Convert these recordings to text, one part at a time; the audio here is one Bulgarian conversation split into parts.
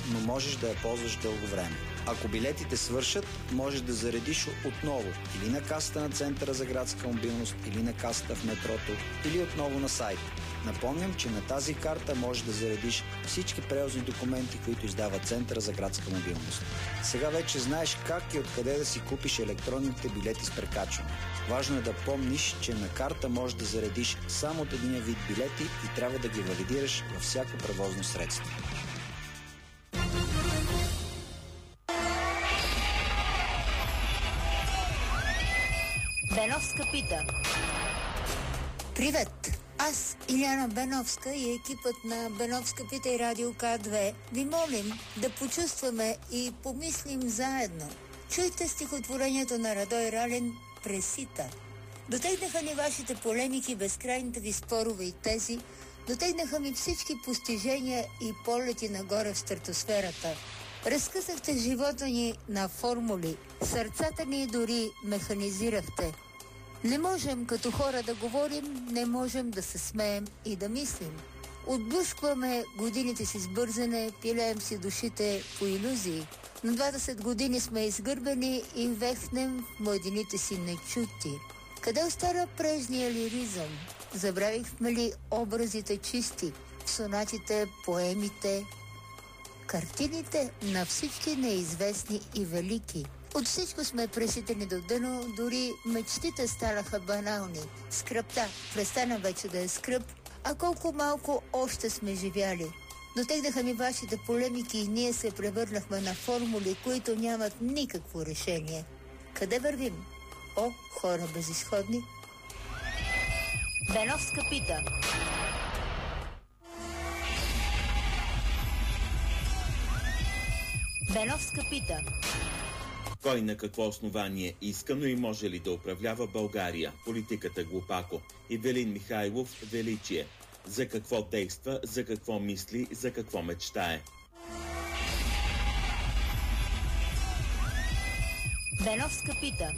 но можеш да я ползваш дълго време. Ако билетите свършат, можеш да заредиш отново или на касата на Центъра за градска мобилност, или на касата в метрото, или отново на сайта. Напомням, че на тази карта можеш да заредиш всички превозни документи, които издава Центъра за градска мобилност. Сега вече знаеш как и откъде да си купиш електронните билети с прекачване. Важно е да помниш, че на карта можеш да заредиш само от един вид билети и трябва да ги валидираш във всяко превозно средство. Беновска пита. Привет! Аз, Иляна Беновска и екипът на Беновска пита и Радио К2 ви молим да почувстваме и помислим заедно. Чуйте стихотворението на Радой Ралин «Пресита». Дотегнаха ни вашите полемики, безкрайните ви спорове и тези, дотегнаха ми всички постижения и полети нагоре в стратосферата. Разкъсахте живота ни на формули, сърцата ни дори механизирахте. Не можем като хора да говорим, не можем да се смеем и да мислим. Отблъскваме годините си с бързане, пилеем си душите по илюзии. На 20 години сме изгърбени и вехнем в младините си нечути. Къде остана прежния лиризъм? Забравихме ли образите чисти, в сонатите, поемите, картините на всички неизвестни и велики? От всичко сме преситени до дъно, дори мечтите станаха банални. Скръпта престана вече да е скръп, а колко малко още сме живяли. Дотегнаха ми вашите полемики и ние се превърнахме на формули, които нямат никакво решение. Къде вървим? О, хора безизходни! Беновска пита. Беновска пита. Кой на какво основание иска, но и може ли да управлява България? Политиката глупако. Ивелин Михайлов, величие. За какво действа, за какво мисли, за какво мечтае? Беновска пита.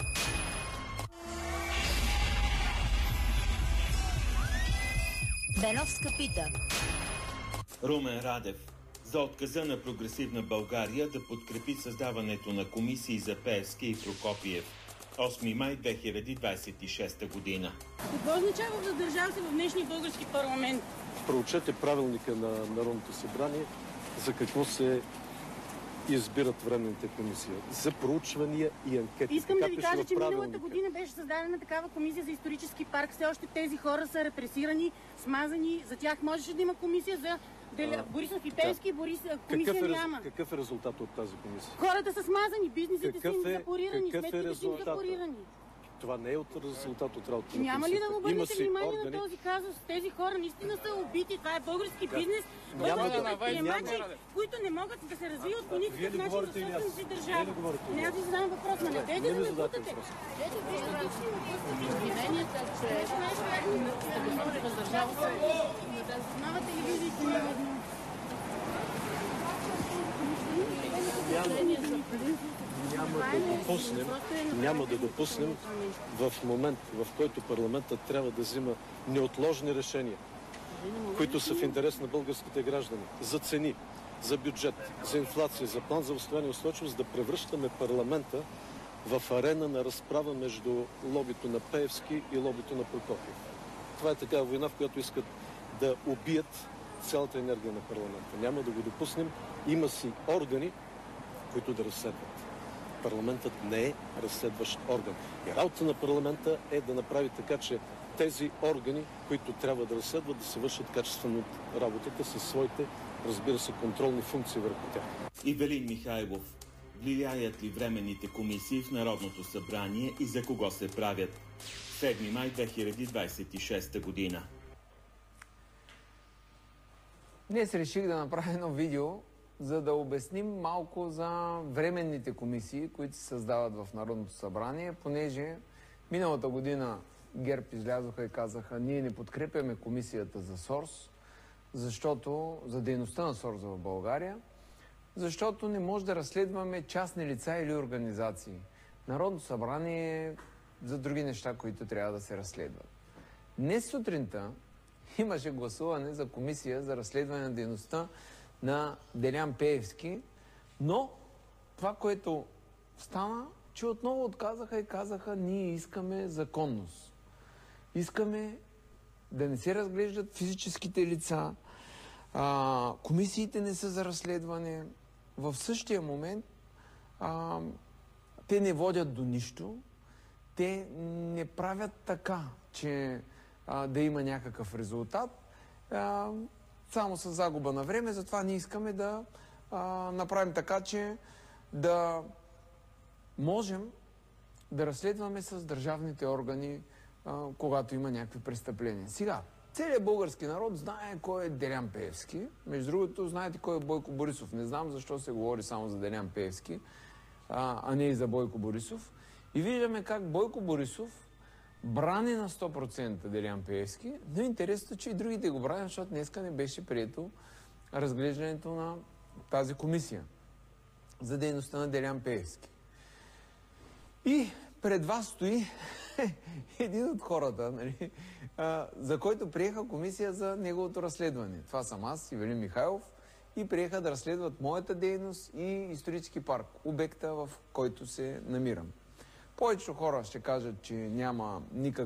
Беновска пита. Румен Радев. За отказа на Прогресивна България да подкрепи създаването на комисии за Пеевски и Прокопиев. 8 май 2026 година. Какво означава задържава се в днешния български парламент? Проучете правилника на Народното събрание за какво се избират временните комисии. За проучвания и анкети. Искам да ви кажа, че миналата година беше създадена такава комисия за исторически парк. Все още тези хора са репресирани, смазани. За тях можеше да има комисия за Борисов и Пеевски. Комисия няма. Какъв е резултат от тази комисия? Хората са смазани, бизнесите са им запорирани, сметките са им запорирани. Това не е от резултат от работа. Няма ли да му обърнете внимание на този казус? Тези хора наистина са убити. Това е български бизнес. Български предприемачи, които не могат да се развиват по никакъв начин за собствената си държава. Не, аз ви задавам въпрос, но не те да ме бутате. Обвиненията, че въздържава се на телевизиите неведно. Няма да допуснем в момент, в който парламентът трябва да взима неотложни решения, които са в интерес на българските граждани, за цени, за бюджет, за инфлация, за план за възстановяване и устойчивост, да превръщаме парламента в арена на разправа между лобито на Пеевски и лобито на Прокопиев. Това е такава война, в която искат да убият цялата енергия на парламента. Няма да го допуснем. Има си органи, които да разследват. Парламентът не е разследващ орган. И работа на парламента е да направи така, че тези органи, които трябва да разследват, да се вършат качествено от работата със своите, разбира се, контролни функции върху тях. Ивелин Михайлов. Влияят ли временните комисии в Народното събрание и за кого се правят? 7 май 2026 година. Днес реших да направя едно видео, за да обясним малко за временните комисии, които се създават в Народното събрание, понеже миналата година ГЕРБ излязоха и казаха: ние не подкрепяме комисията за СОРС, защото за дейността на СОРС в България, защото не може да разследваме частни лица или организации. Народното събрание е за други неща, които трябва да се разследват. Днес сутринта имаше гласуване за комисия за разследване на дейността на Делян Пеевски, но това, което стана, че отново отказаха и казаха, ние искаме законност. Искаме да не се разглеждат физическите лица, комисиите не са за разследване. В същия момент те не водят до нищо, те не правят така, че да има някакъв резултат, само с загуба на време, затова ние искаме да направим така, че да можем да разследваме с държавните органи, когато има някакви престъпления. Сега, целият български народ знае кой е Делян Пеевски. Между другото, знаете кой е Бойко Борисов. Не знам защо се говори само за Делян Пеевски, а не и за Бойко Борисов. И виждаме как Бойко Борисов брани на 100% Делян Пеевски, но интересното, че и другите го бранят, защото днеска не беше прието разглеждането на тази комисия за дейността на Делян Пеевски. И пред вас стои един от хората, нали, за който приеха комисия за неговото разследване. Това съм аз, Ивелин Михайлов, и приеха да разследват моята дейност и исторически парк, обекта, в който се намирам. Повечето хора ще кажат, че няма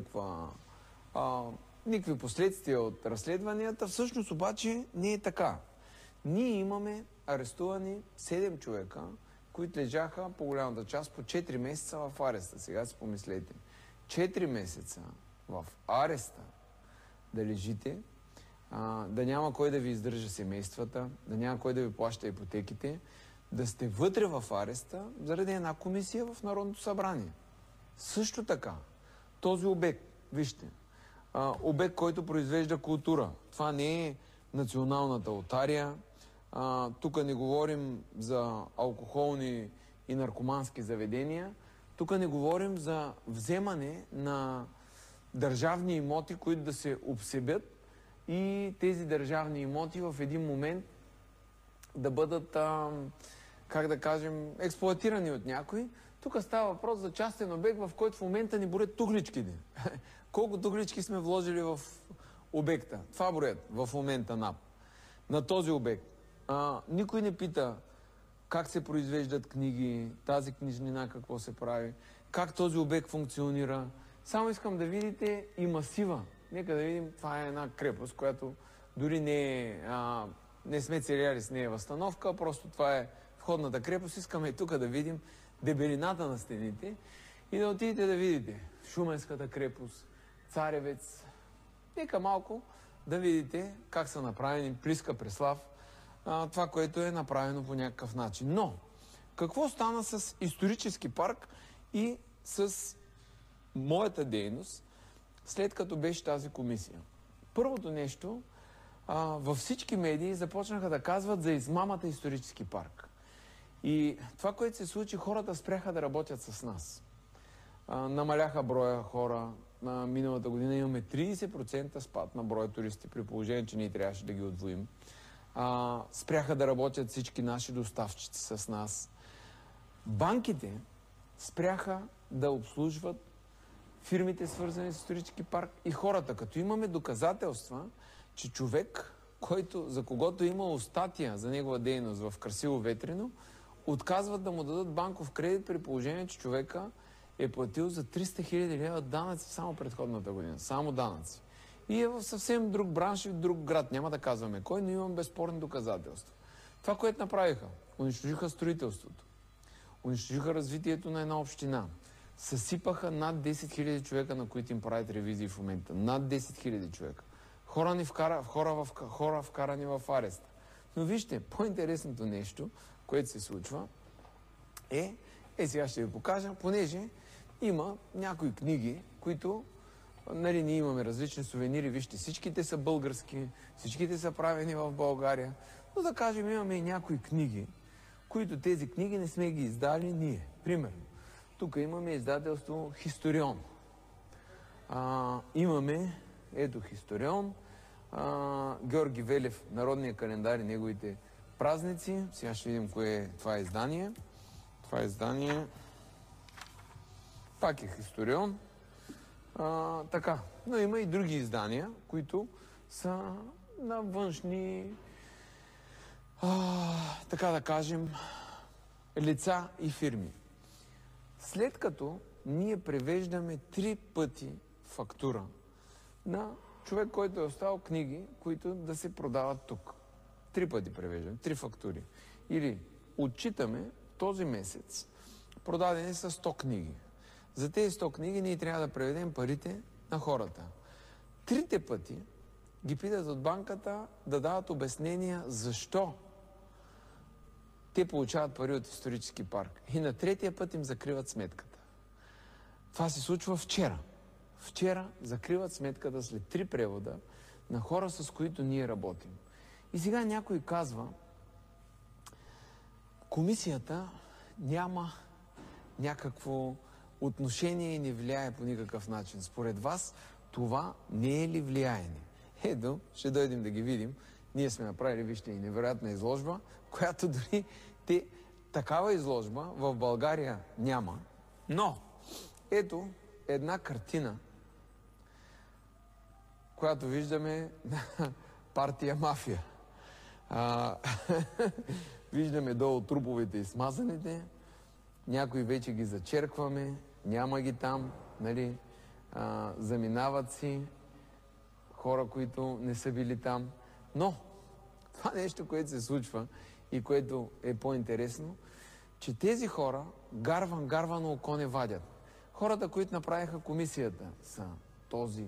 никакви последствия от разследванията. Всъщност обаче не е така. Ние имаме арестувани 7 човека, които лежаха по голямата част по 4 месеца в ареста. Сега си помислете. 4 месеца в ареста да лежите, да няма кой да ви издържа семействата, да няма кой да ви плаща ипотеките, да сте вътре в ареста заради една комисия в Народното събрание. Също така, този обект, вижте, обект, който произвежда култура. Това не е националната лотария. Тук не говорим за алкохолни и наркомански заведения. Тук не говорим за вземане на държавни имоти, които да се обсебят и тези държавни имоти в един момент да бъдат, как да кажем, експлоатирани от някой. Тук става въпрос за частен обект, в който в момента ни броят тухличките. Колко тухлички сме вложили в обекта? Това броят в момента НАП. На този обект. Никой не пита как се произвеждат книги, тази книжнина какво се прави, как този обект функционира. Само искам да видите и масива. Нека да видим, това е една крепост, която дори не сме целяли с нея възстановка, просто това е входната крепост. Искаме и тук да видим дебелината на стените и да отидете да видите Шуменската крепост, Царевец. Нека малко да видите как са направени Плиска, Преслав, това, което е направено по някакъв начин. Но, какво стана с исторически парк и с моята дейност, след като беше тази комисия? Първото нещо, във всички медии започнаха да казват за измамата исторически парк. И това, което се случи, хората спряха да работят с нас. Намаляха броя хора. Миналата година имаме 30% спад на броя туристи, при положение, че ние трябваше да ги удвоим. Спряха да работят всички наши доставчици с нас. Банките спряха да обслужват фирмите, свързани с исторически парк, и хората. Като имаме доказателства, че човек, за когото е имало статия за негова дейност в Красиво Ветрино, отказват да му дадат банков кредит, при положение, че човека е платил за 300 000 лева данъци само предходната година. Само данъци. И е в съвсем друг бранш и в друг град. Няма да казваме кой, но имам безспорни доказателства. Това, което направиха, унищожиха строителството, унищожиха развитието на една община, съсипаха над 10 000 човека, на които им правят ревизии в момента. Над 10 000 човека. Хора вкарани в ареста. Но вижте, по-интересното нещо, което се случва, сега ще ви покажа, понеже има някои книги, които, нали, ние имаме различни сувенири, вижте, всичките са български, всичките са правени в България, но да кажем, имаме и някои книги, които тези книги не сме ги издали ние. Примерно, тук имаме издателство Historion. Имаме, ето Historion, Георги Велев, Народния календар и неговите празници. Сега ще видим кое е това издание. Това издание пак е Historion. Така, но има и други издания, които са на външни така да кажем, лица и фирми. След като ние превеждаме 3 пъти фактура на човек, който е оставил книги, които да се продават тук. 3 пъти превеждаме, 3 фактури. Или отчитаме този месец продадени са 100 книги. За тези 100 книги ние трябва да преведем парите на хората. 3 пъти ги питат от банката да дават обяснения защо те получават пари от исторически парк. И на 3-тия път им закриват сметката. Това се случва вчера. Вчера закриват сметката след 3 превода на хора, с които ние работим. И сега някой казва, комисията няма някакво отношение и не влияе по никакъв начин. Според вас това не е ли влияние? Ето, ще дойдем да ги видим. Ние сме направили, вижте, и невероятна изложба, която дори такава изложба в България няма. Но, ето една картина, която виждаме на партия Мафия. Виждаме долу труповете и смазаните, някои вече ги зачеркваме, няма ги там, нали, заминават си хора, които не са били там. Но това нещо, което се случва и което е по-интересно, че тези хора гарвано око не вадят. Хората, които направиха комисията, са този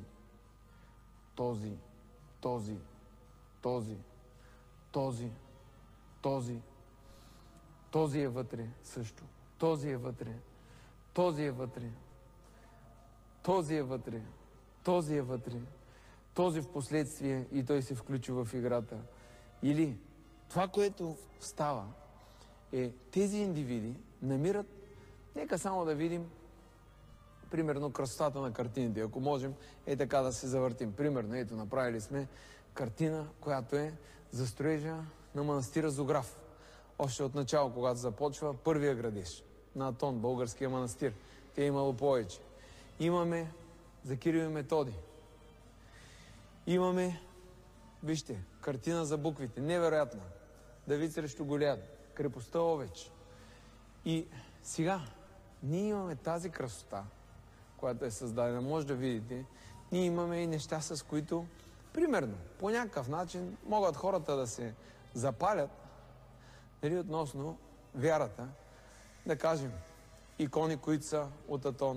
е вътре също, този е вътре, този е вътре, този е вътре, този е вътре, този в последствие и той се включи в играта. Или това, което става, е тези индивиди намират, нека само да видим, примерно красотата на картините, ако можем, е така да се завъртим. Примерно, ето, направили сме картина, която е за строежа на манастира Зограф. Още от начало, когато започва първия градеж на Атон, българския манастир. Те е имало повече. Имаме за Кирил и Методий. Имаме, вижте, картина за буквите. Невероятна. Давид срещу Голиат. Крепостта Овеч. И сега, ние имаме тази красота, която е създадена. Може да видите, ние имаме и неща, с които, примерно, по някакъв начин могат хората да се запалят, нали, относно вярата, да кажем, икони, които са от Атон.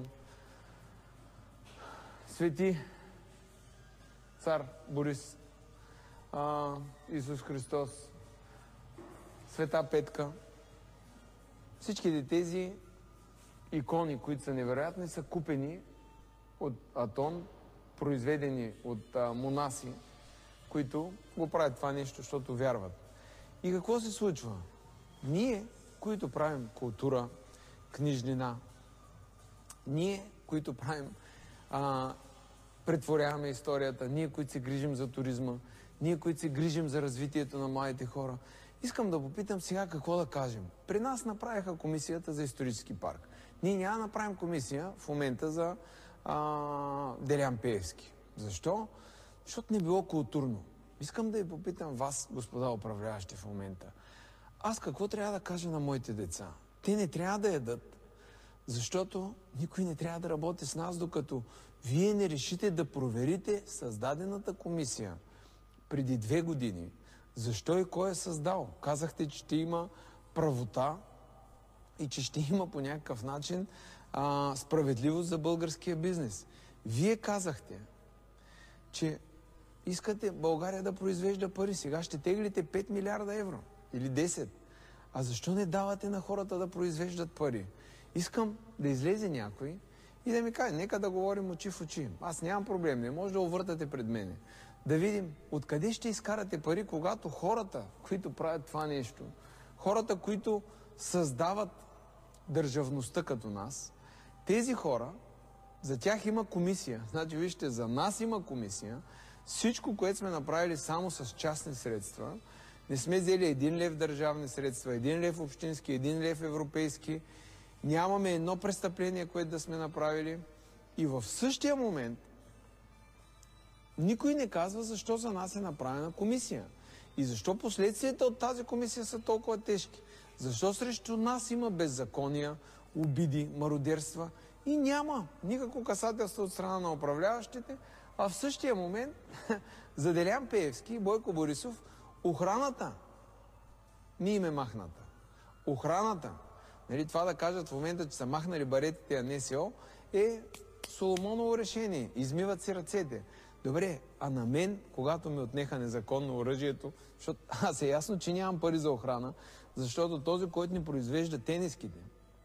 Свети цар Борис, Исус Христос, Света Петка. Всичките тези икони, които са невероятни, са купени от Атон, произведени от монаси, които го правят това нещо, защото вярват. И какво се случва? Ние, които правим култура, книжнина, ние, които правим, претворяваме историята, ние, които се грижим за туризма, ние, които се грижим за развитието на младите хора, искам да попитам сега какво да кажем. При нас направиха комисията за исторически парк. Ние няма да направим комисия в момента за Делян Пеевски. Защо? Защото не било културно. Искам да ви попитам вас, господа управляващи в момента. Аз какво трябва да кажа на моите деца? Те не трябва да ядат, защото никой не трябва да работи с нас, докато вие не решите да проверите създадената комисия преди 2 години. Защо и кой е създал? Казахте, че ще има правота и че ще има по някакъв начин справедливост за българския бизнес. Вие казахте, че искате България да произвежда пари. Сега ще теглите 5 милиарда евро или 10. А защо не давате на хората да произвеждат пари? Искам да излезе някой и да ми каже, нека да говорим очи в очи. Аз нямам проблем, не може да увъртате пред мене. Да видим откъде ще изкарате пари, когато хората, които правят това нещо, хората, които създават държавността като нас, тези хора, за тях има комисия. Значи, вижте, за нас има комисия. Всичко, което сме направили само с частни средства, не сме взели 1 лев държавни средства, 1 лев общински, 1 лев европейски, нямаме едно престъпление, което да сме направили. И в същия момент никой не казва защо за нас е направена комисия. И защо последствията от тази комисия са толкова тежки? Защо срещу нас има беззакония, обиди, мародерства и няма никакво касателство от страна на управляващите, а в същия момент за Делян Пеевски и Бойко Борисов охраната не им е махната. Охраната, нали, това да кажат в момента, че са махнали баретите на НСО, е Соломоново решение. Измиват си ръцете. Добре, а на мен, когато ми отнеха незаконно оръжието, защото аз е ясно, че нямам пари за охрана, защото този, който ни произвежда тениските,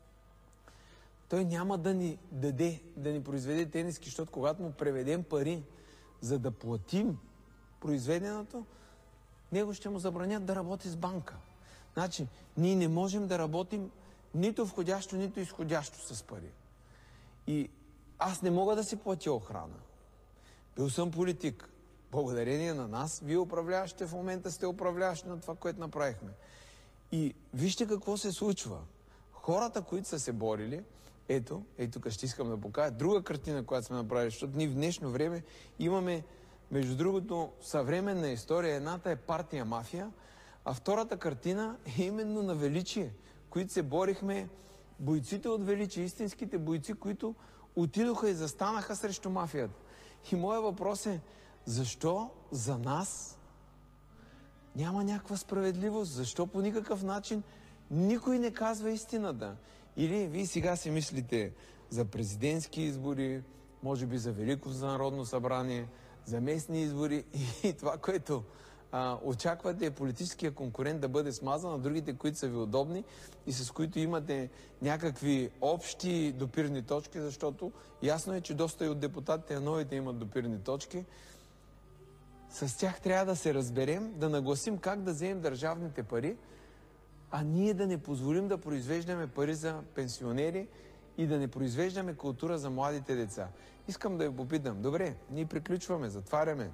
той няма да ни даде, да ни произведе тениски, защото когато му преведем пари, за да платим произведеното, него ще му забранят да работи с банка. Значи, ние не можем да работим нито входящо, нито изходящо с пари. И аз не мога да си платя охрана. Бил съм политик. Благодарение на нас, вие управляващите в момента сте управляващи на това, което направихме. И вижте какво се случва. Хората, които са се борили, ето тук ще искам да покажа друга картина, която сме направили, защото ние в днешно време имаме, между другото, съвременна история. Едната е партия мафия, а втората картина е именно на Величие, които се борихме, бойците от Величие, истинските бойци, които отидоха и застанаха срещу мафията. И моят въпрос е, защо за нас няма някаква справедливост? Защо по никакъв начин никой не казва истината? Или вие сега си мислите за президентски избори, може би за Велико народно събрание, за местни избори и това, което очаквате е политическия конкурент да бъде смазан, а другите, които са ви удобни и с които имате някакви общи допирни точки, защото ясно е, че доста и от депутатите на новите имат допирни точки. С тях трябва да се разберем, да нагласим как да вземем държавните пари, а ние да не позволим да произвеждаме пари за пенсионери и да не произвеждаме култура за младите деца. Искам да ви попитам, добре, ние приключваме, затваряме.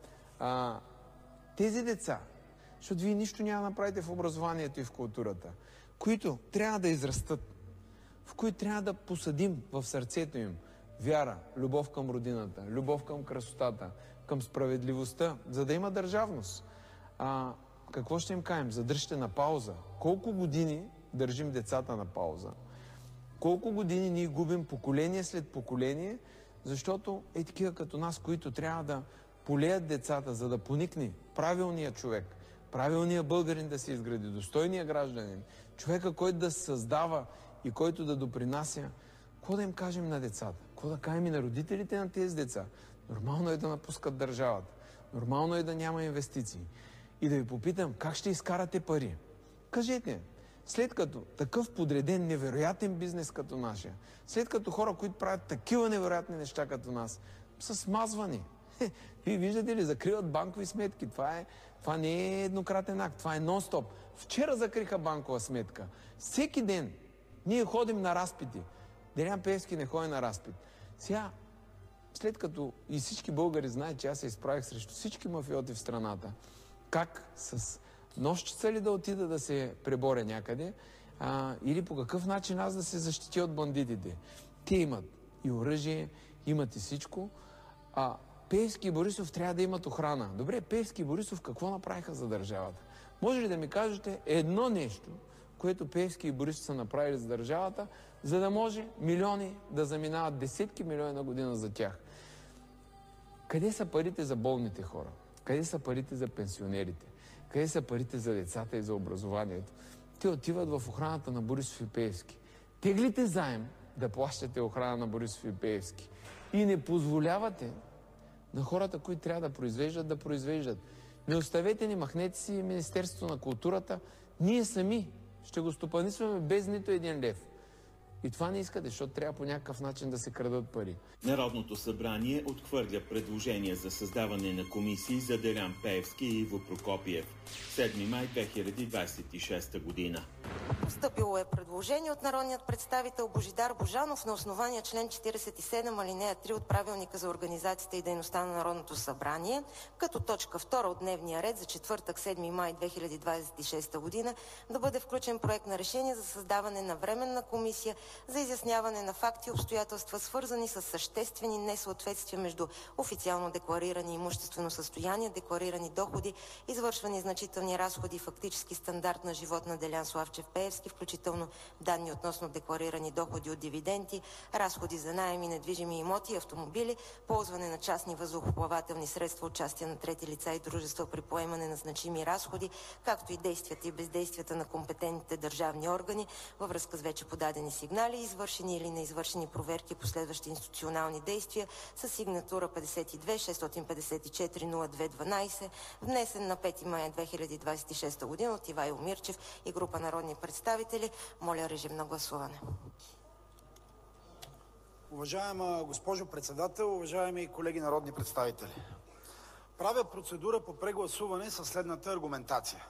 Тези деца, защото вие нищо няма да направите в образованието и в културата, които трябва да израстат, в които трябва да посадим в сърцето им вяра, любов към родината, любов към красотата, към справедливостта, за да има държавност. Какво ще им кажем? Задръжте на пауза. Колко години държим децата на пауза? Колко години ние губим поколение след поколение, защото е такива като нас, които трябва да полеят децата, за да поникне правилният човек, правилният българин да се изгради, достойният гражданин, човека, който да създава и който да допринася. Какво да им кажем на децата? Какво да кажем и на родителите на тези деца? Нормално е да напускат държавата. Нормално е да няма инвестиции. И да ви попитам, как ще изкарате пари? Кажете, след като такъв подреден, невероятен бизнес като нашия, след като хора, които правят такива невероятни неща като нас, са смазвани. Вие виждате ли, закриват банкови сметки. Това не е еднократен акт, това е нон-стоп. Вчера закриха банкова сметка. Всеки ден ние ходим на разпити. Делян Пеевски не ходи на разпит. Сега, след като и всички българи знаят, че аз се изправих срещу всички мафиоти в страната, как с нощица ли да отида да се преборя някъде, или по какъв начин аз да се защитя от бандитите. Те имат и оръжие, имат и всичко, Пеевски и Борисов трябва да имат охрана. Добре, Пеевски и Борисов какво направиха за държавата? Може ли да ми кажете едно нещо, което Пеевски и Борисов са направили за държавата, за да може милиони да заминават, десетки милиони на година за тях? Къде са парите за болните хора? Къде са парите за пенсионерите? Къде са парите за децата и за образованието? Те отиват в охраната на Борисов и Пеевски. Теглите заем да плащате охрана на Борисов и Пеевски. И не позволявате на хората, които трябва да произвеждат. Не оставете ни, махнете си Министерството на културата. Ние сами ще го стопанисваме без нито един лев. И това не искате, защото трябва по някакъв начин да се крадат пари. Народното събрание отхвърля предложение за създаване на комисии за Делян Пеевски и Иво Прокопиев. 7 май 2026 година. Постъпило е предложение от народният представител Божидар Божанов на основание член 47 алинея 3 от Правилника за организацията и дейността на Народното събрание, като точка 2 от дневния ред за четвъртък 7 май 2026 година да бъде включен проект на решение за създаване на временна комисия за изясняване на факти и обстоятелства, свързани с съществени несъответствия между официално декларирани имуществено състояние, декларирани доходи, извършвани значителни разходи и фактически стандарт на живот на Делян Славчев Пеевски, включително данни относно декларирани доходи от дивиденти, разходи за наем и недвижими имоти и автомобили, ползване на частни въздухоплавателни средства, участие на трети лица и дружества при поемане на значими разходи, както и действията и бездействията на компетентните държавни органи във връзка с вече подадени сигнали, извършени или неизвършени проверки и последващи институционални действия с сигнатура 52-654-02-12, внесен на 5 май 2026 година от Ивайло Мирчев и група народни представители. Моля, режим на гласуване. Уважаема госпожо председател, уважаеми колеги народни представители! Правя процедура по прегласуване със следната аргументация.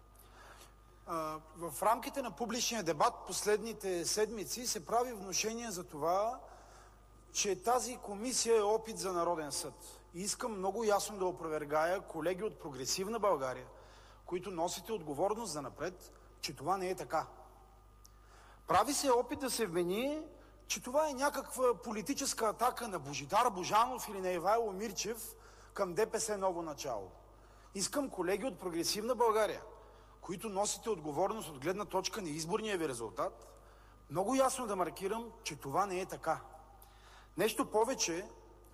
В рамките на публичния дебат последните седмици се прави внушение за това, че тази комисия е опит за народен съд. И искам много ясно да опровергая, колеги от Прогресивна България, които носите отговорност за напред, че това не е така. Прави се опит да се вмени, че това е някаква политическа атака на Божидар Божанов или на Ивайло Мирчев към ДПС ново начало. Искам, колеги от Прогресивна България, които носите отговорност от гледна точка на изборния ви резултат, много ясно да маркирам, че това не е така. Нещо повече,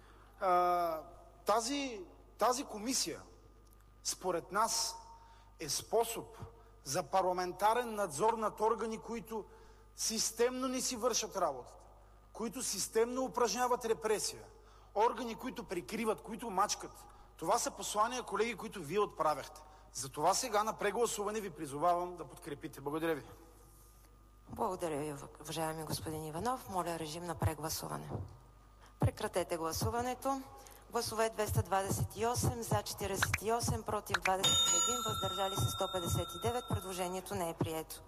тази комисия, според нас, е способ за парламентарен надзор над органи, които системно не си вършат работата, които системно упражняват репресия, органи, които прикриват, които мачкат. Това са послания, колеги, които вие отправяхте. Затова сега на прегласуване ви призовавам да подкрепите. Благодаря ви. Благодаря ви, уважаеми господин Иванов. Моля, режим на прегласуване. Прекратете гласуването. Гласове 228, за 48, против 21, въздържали се 159. Предложението не е прието.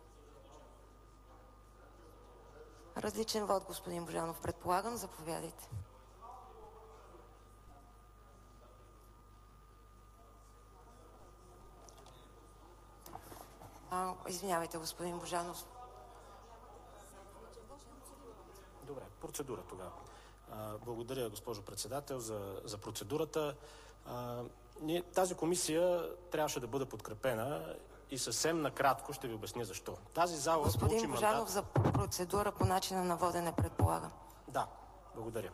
Различен вод, господин Божанов, предполагам. Заповядайте. Извинявайте, господин Божанов. Добре, процедура тогава. Благодаря, госпожо председател, за процедурата. Тази комисия трябваше да бъде подкрепена и съвсем накратко ще ви обясня защо. Тази зала получи мандат... Господин Божанов, за процедура по начина на водене, предполагам. Да, благодаря.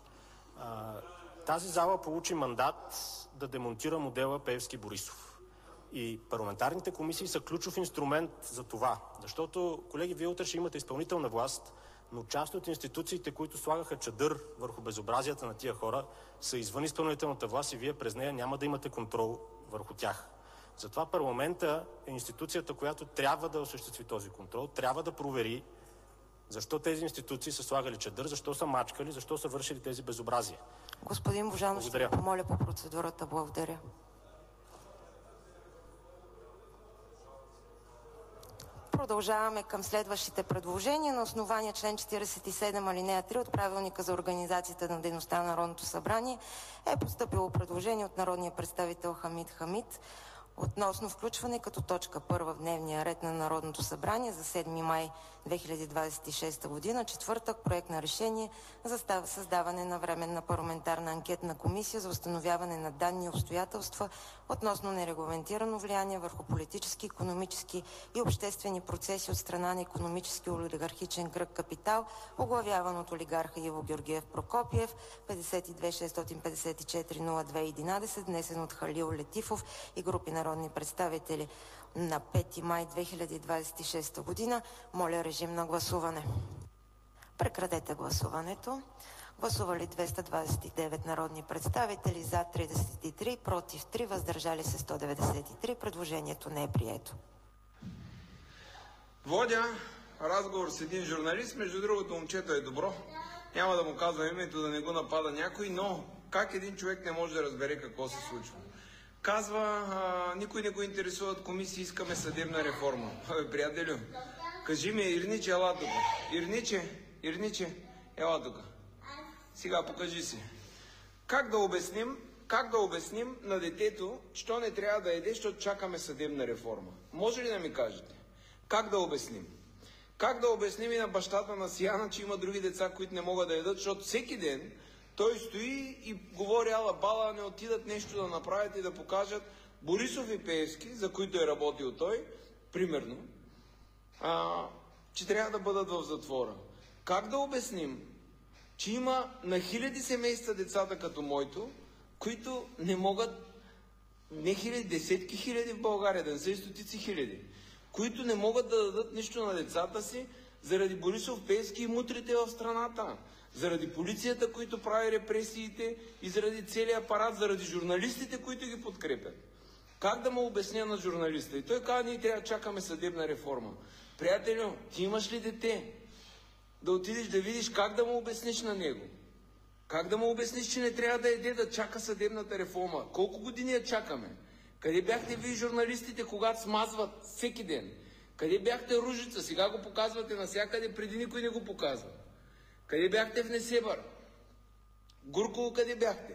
Тази зала получи мандат да демонтира модела Пеевски-Борисов. И парламентарните комисии са ключов инструмент за това. Защото, колеги, вие утре ще имате изпълнителна власт, но част от институциите, които слагаха чадър върху безобразията на тия хора, са извън изпълнителната власт и вие през нея няма да имате контрол върху тях. Затова парламента е институцията, която трябва да осъществи този контрол, трябва да провери защо тези институции са слагали чадър, защо са мачкали, защо са вършили тези безобразия. Господин Божанов, ще помоля по процедурата. Благодаря. Продължаваме към следващите предложения. На основание член 47 алинея 3 от Правилника за организацията на дейността на Народното събрание е постъпило предложение от народния представител Хамид Хамид относно включване като точка първа в дневния ред на Народното събрание за 7 май 2026 година, четвъртък, проект на решение за създаване на временна парламентарна анкетна комисия за установяване на данни и обстоятелства относно нерегламентирано влияние върху политически, икономически и обществени процеси от страна на икономически олигархичен кръг Капитал, оглавяван от олигарха Иво Георгиев Прокопиев, 52-654-02-11, внесен от Халил Летифов и групи народни представители на 5 май 2026 година. Моля, режим на гласуване. Прекратете гласуването. Гласували 229 народни представители, за 33, против 3, въздържали се 193. Предложението не е прието. Водя разговор с един журналист. Между другото, момчето е добро. Няма да му казвам името, да не го напада някой, но как един човек не може да разбере какво се случва? Казва, никой не го интересуват комисии, искаме съдебна реформа. Приятелю, Кажи ми, Ирниче, ела тук. Ирниче, ела тук. Сега покажи се. Как да обясним на детето, що не трябва да яде, защото чакаме съдебна реформа? Може ли да ми кажете? Как да обясним? Как да обясним и на бащата на Сияна, че има други деца, които не могат да ядат, защото всеки ден той стои и говори ала-бала, не отидат нещо да направят и да покажат Борисов и Пеевски, за които е работил той, примерно, че трябва да бъдат в затвора. Как да обясним, че има на хиляди семейства децата като моето, които не могат, не хиляди, десетки хиляди в България, да не са и стотици хиляди, които не могат да дадат нищо на децата си заради Борисов, Пеевски и мутрите в страната, заради полицията, които прави репресиите и заради целия апарат, заради журналистите, които ги подкрепят. Как да му обясня на журналиста? И той казва, ние трябва да чакаме съдебна реформа. Приятелю, ти имаш ли дете? Да отидеш да видиш как да му обясниш на него. Как да му обясниш, че не трябва да яде, да чака съдебната реформа? Колко години я чакаме? Къде бяхте вие журналистите, когато смазват всеки ден? Къде бяхте Ружица? Сега го показвате навсякъде, преди никой не го показва. Къде бяхте в Несебър? Гурково къде бяхте?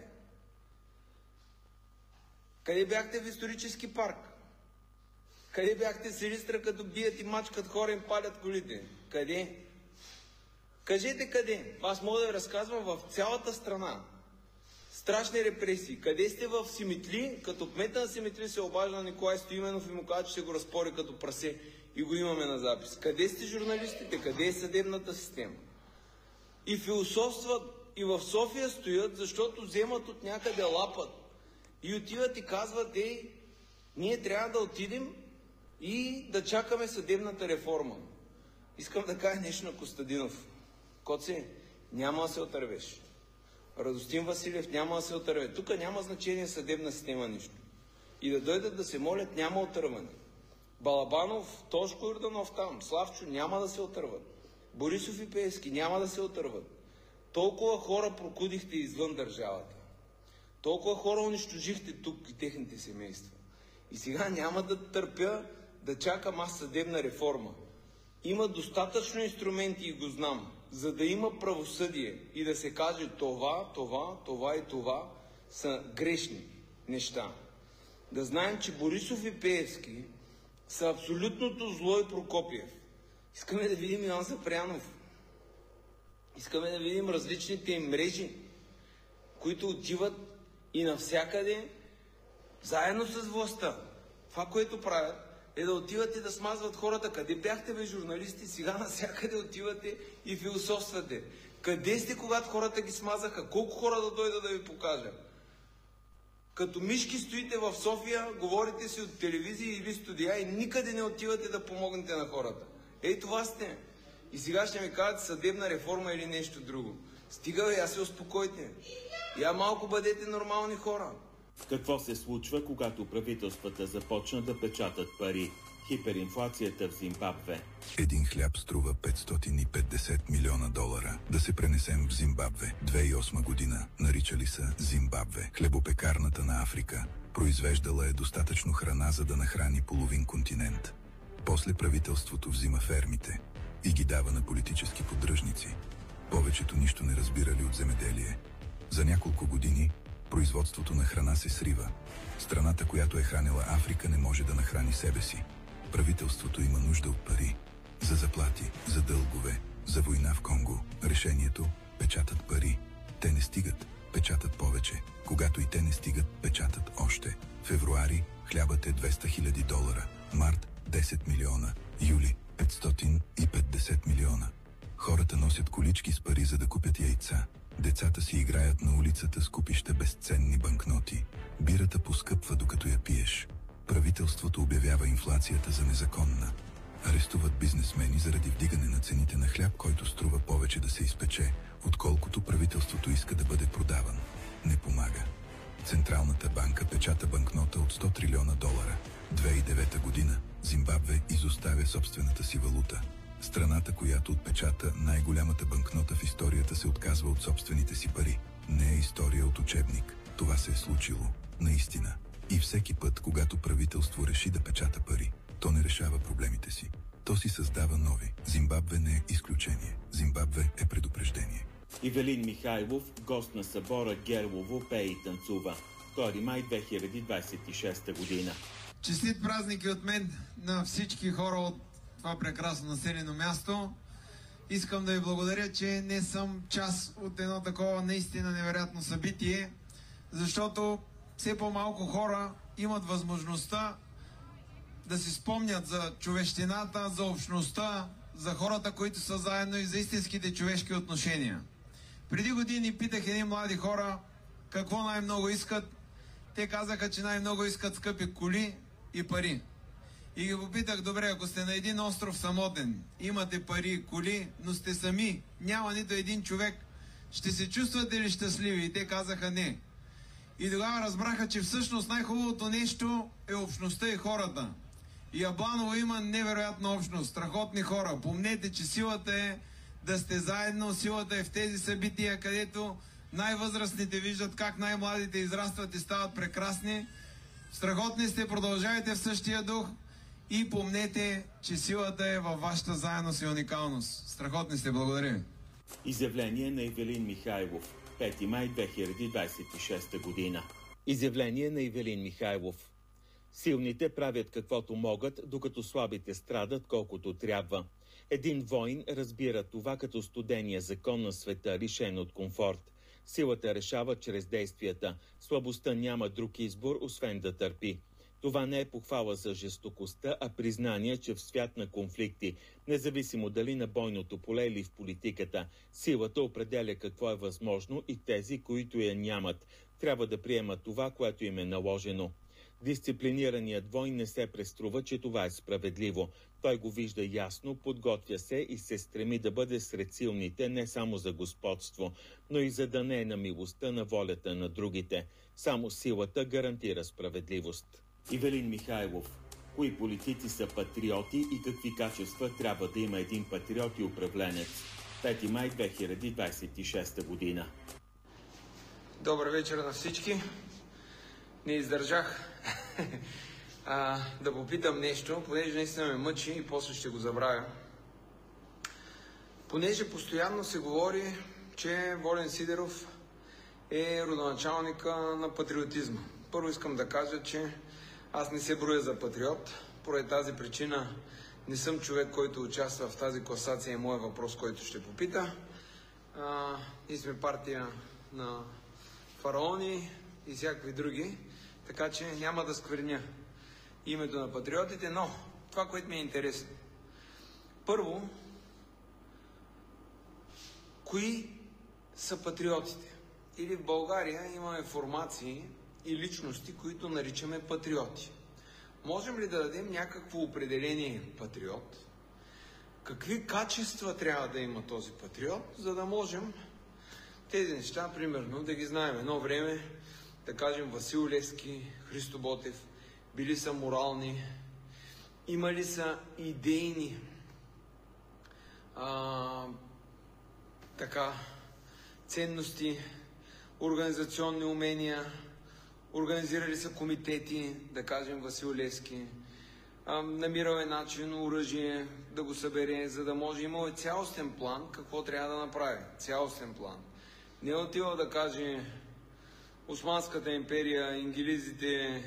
Къде бяхте в исторически парк? Къде бяхте в Силистра, като бият и мачкат хора, им палят колите? Къде? Кажете къде. Аз мога да разказвам в цялата страна. Страшни репресии. Къде сте в Симитли? Като кмета на Симитли се обажда на Николай Стоименов и му казва, че ще го разпори като прасе и го имаме на запис. Къде сте журналистите? Къде е съдебната система? И философстват, и в София стоят, защото вземат от някъде лапът. И отиват и казват, ние трябва да отидем и да чакаме съдебната реформа. Искам да кажа нещо на Костадинов. Коце, няма да се отървеш. Радостин Василев, няма да се отърве. Тук няма значение съдебна система нищо. И да дойдат да се молят, няма отърване. Балабанов, Тошко Йорданов там, Славчо, няма да се отърват. Борисов и Пеевски няма да се отърват. Толкова хора прокудихте извън държавата. Толкова хора унищожихте тук и техните семейства. И сега няма да търпя да чакам аз съдебна реформа. Има достатъчно инструменти и го знам, за да има правосъдие и да се каже това и това са грешни неща. Да знаем, че Борисов и Пеевски са абсолютното зло и Прокопиев. Искаме да видим Иван Запрянов. Искаме да видим различните им мрежи, които отиват и навсякъде заедно с властта. Това, което правят, е да отиват и да смазват хората. Къде бяхте, бе, журналисти? Сега навсякъде отивате и философствате. Къде сте, когато хората ги смазаха? Колко хора да дойдат да ви покажа? Като мишки стоите в София, говорите си от телевизии или студия и никъде не отивате да помогнете на хората. Ей, това сте. И сега ще ми кажете съдебна реформа или нещо друго. Стига, бе, се успокойте. Я малко бъдете нормални хора. Какво се случва, когато правителствата започнат да печатат пари? Хиперинфлацията в Зимбабве. Един хляб струва $550 милиона. Да се пренесем в Зимбабве. 2008 година. Наричали са Зимбабве. Хлебопекарната на Африка. Произвеждала е достатъчно храна, за да нахрани половин континент. После правителството взима фермите и ги дава на политически поддръжници. Повечето нищо не разбирали от земеделие. За няколко години производството на храна се срива. Страната, която е хранила Африка, не може да нахрани себе си. Правителството има нужда от пари. За заплати, за дългове, за война в Конго. Решението – печатат пари. Те не стигат, печатат повече. Когато и те не стигат, печатат още. Февруари хлябът е $200,000. Март – 10 милиона. Юли – 550 милиона. Хората носят колички с пари, за да купят яйца. Децата си играят на улицата с купища безценни банкноти. Бирата поскъпва, докато я пиеш. Правителството обявява инфлацията за незаконна. Арестуват бизнесмени заради вдигане на цените на хляб, който струва повече да се изпече, отколкото правителството иска да бъде продаван. Не помага. Централната банка печата банкнота от $100 трилиона. 2009 година Зимбабве изоставя собствената си валута. Страната, която отпечата най-голямата банкнота в историята, се отказва от собствените си пари. Не е история от учебник. Това се е случило. Наистина. И всеки път, когато правителство реши да печата пари, то не решава проблемите си. То то си създава нови. Зимбабве не е изключение. Зимбабве е предупреждение. Ивелин Михайлов, гост на събора Герлово, пее и танцува. 2 май 2026 година. Честит празник от мен на всички хора от това прекрасно населено място. Искам да ви благодаря, че не съм част от едно такова наистина невероятно събитие, защото все по-малко хора имат възможността да си спомнят за човещината, за общността, за хората, които са заедно и за истинските човешки отношения. Преди години питах едни млади хора какво най-много искат. Те казаха, че най-много искат скъпи коли и пари. И ги попитах, добре, ако сте на един остров самотен, имате пари и коли, но сте сами, няма нито един човек, ще се чувствате ли щастливи? И те казаха не. И тогава разбраха, че всъщност най-хубавото нещо е общността и хората. И Ябланово има невероятна общност, страхотни хора. Помнете, че силата е да сте заедно, силата е в тези събития, където най-възрастните виждат как най-младите израстват и стават прекрасни. Страхотни сте, продължавайте в същия дух и помнете, че силата е във вашата заедност и уникалност. Страхотни сте, благодаря ви. Изявление на Ивелин Михайлов, 5 май 2026 година. Изявление на Ивелин Михайлов. Силните правят каквото могат, докато слабите страдат колкото трябва. Един войн разбира това като студения закон на света, лишен от комфорт. Силата решава чрез действията. Слабостта няма друг избор, освен да търпи. Това не е похвала за жестокостта, а признание, че в свят на конфликти, независимо дали на бойното поле или в политиката, силата определя какво е възможно и тези, които я нямат, трябва да приемат това, което им е наложено. Дисциплинираният войн не се преструва, че това е справедливо. Той го вижда ясно, подготвя се и се стреми да бъде сред силните не само за господство, но и за да не е на милостта на волята на другите. Само силата гарантира справедливост. Ивелин Михайлов. Кои политици са патриоти и какви качества трябва да има един патриот и управленец? 5 май 2026 година. Добър вечер на всички. Не издържах да попитам нещо, понеже наистина ме мъчи и после ще го забравя. Понеже постоянно се говори, че Волен Сидеров е родоначалника на патриотизма. Първо искам да кажа, че аз не се броя за патриот. Поради тази причина не съм човек, който участва в тази класация, е моят въпрос, който ще попита. Ние сме партия на фараони и всякакви други, така че няма да скверня името на патриотите, но това, което ми е интересно. Първо, кои са патриотите? Или в България имаме формации и личности, които наричаме патриоти. Можем ли да дадем някакво определение патриот? Какви качества трябва да има този патриот, за да можем тези неща, примерно, да ги знаем. Едно време, да кажем, Васил Левски, Христо Ботев, били са морални, имали са идейни ценности, организационни умения, организирали са комитети, да кажем Васил Левски, намирал е начин, оръжие да го събере, за да може, имал е цялостен план какво трябва да направи. Цялостен план. Не е отивал да каже Османската империя, инглизите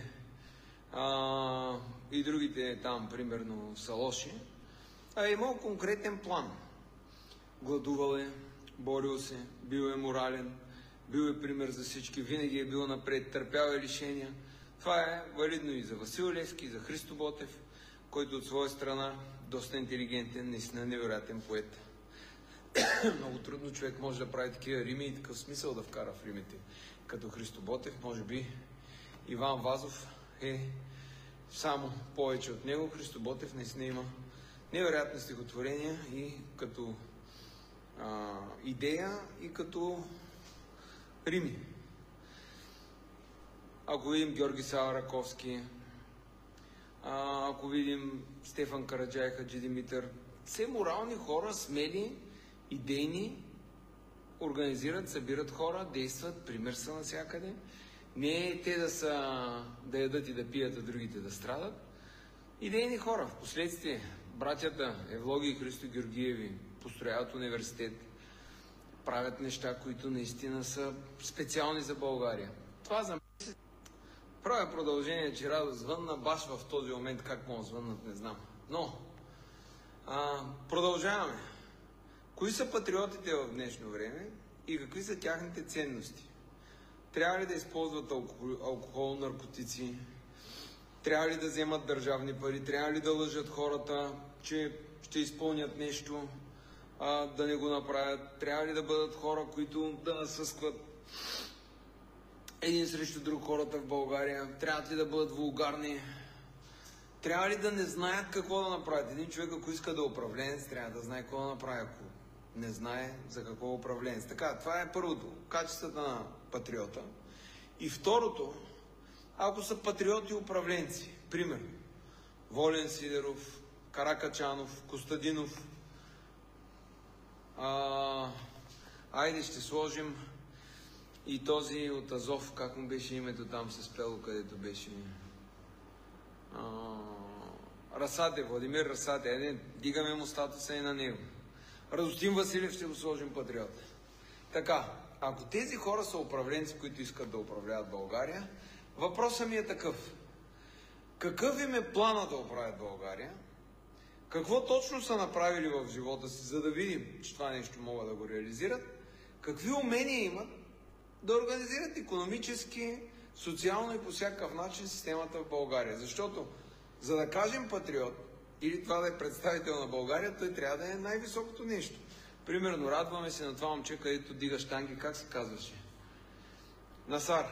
и другите там, примерно, са лоши, а е имал конкретен план. Гладувал е, борил се, бил е морален, бил е пример за всички, винаги е бил напред, търпял е лишения. Това е валидно и за Васил Левски, и за Христо Ботев, който от своя страна доста интелигентен, наистина невероятен поет. Много трудно човек може да прави такива рими и такъв смисъл да вкара в римите. Като Христо Ботев, може би Иван Вазов е само повече от него. Христо Ботев наистина има невероятни стихотворения и като идея, и като рими. Ако видим Георги Сава Раковски, ако видим Стефан Караджай, Хаджи Димитър, все морални хора, смели, идейни, организират, събират хора, действат, пример са навсякъде. Не е те да ядат и да пият, а другите да страдат. Идейни хора. Впоследствие братята Евлоги и Христо Георгиеви построяват университет, правят неща, които наистина са специални за България. Това за мен правя продължение, че Радо звънна баш в този момент, как мога звъннат, не знам. Но, продължаваме. Кои са патриотите в днешно време и какви са тяхните ценности? Трябва ли да използват алкохол, наркотици? Трябва ли да вземат държавни пари? Трябва ли да лъжат хората, че ще изпълнят нещо, да не го направят? Трябва ли да бъдат хора, които да насъскват един срещу друг хората в България? Трябва ли да бъдат вулгарни? Трябва ли да не знаят какво да направят? Един човек, ако иска да е управленец, трябва да знае какво да направи, ако не знае за какво е управленец. Така, това е първото. Качествата на патриота. И второто, ако са патриоти управленци, примерно Волен Сидеров, Каракачанов, Костадинов, айде ще сложим и този от Азов, как му беше името там се спело, където беше Расате, Владимир Расате, дигаме му статуса и на него. Радостин Василев ще го сложим патриот. Така, ако тези хора са управленци, които искат да управляват България, въпросът ми е такъв. Какъв им е плана да управят България? Какво точно са направили в живота си, за да видим, че това нещо могат да го реализират? Какви умения имат да организират икономически, социално и по всякакъв начин системата в България? Защото, за да кажем патриот, или това да е представител на България, той трябва да е най-високото нещо. Примерно, радваме се на това момче, където дига щанги, как се казваше? Насар.